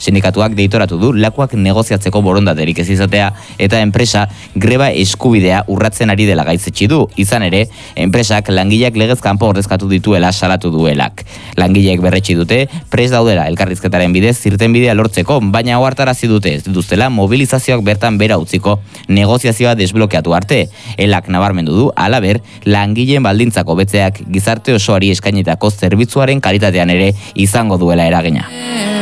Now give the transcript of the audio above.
Sindikatuak deitoratu du lakuak negoziatzeko borondaterik ez izatea eta enpresa greba eskubidea urratzen ari dela gaitzetsi du. Izan ere, enpresak langileak legez kanpo ordezkatu dituela salatu duelak. Langileek berretsi dute prest daudela elkarrizketaren bidez irtenbidea lortzeko, baina ohartarazi dute ez dituztela mobilizazioak bertan bera utziko negoziazioa desblokeatu arte. Elak nabarmendu du halaber langileen baldintzako betzeak gizarte osoari eskainitako zerbitzuaren kalitatean ere izango duela eragina.